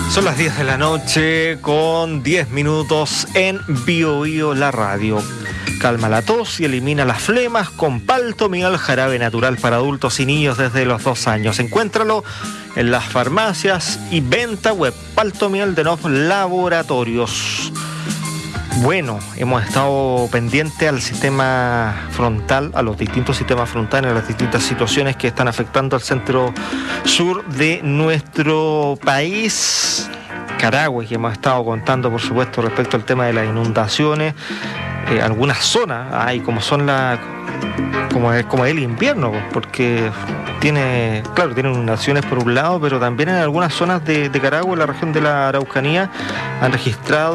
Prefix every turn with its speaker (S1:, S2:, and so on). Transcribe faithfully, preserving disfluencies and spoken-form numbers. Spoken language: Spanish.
S1: Son las diez de la noche con diez minutos en Bio Bio, la radio. Calma la tos y elimina las flemas con Paltomial, jarabe natural para adultos y niños desde los dos años. Encuéntralo en las farmacias y venta web. Paltomial de Nov Laboratorios. Bueno, hemos estado pendientes al sistema frontal, a los distintos sistemas frontales, a las distintas situaciones que están afectando al centro sur de nuestro país. Carahue, que hemos estado contando, por supuesto, respecto al tema de las inundaciones. Eh, algunas zonas, hay como son la, como es, como es el invierno, porque tiene, claro, tiene inundaciones por un lado, pero también en algunas zonas de, de Carahue, en la región de la Araucanía, han registrado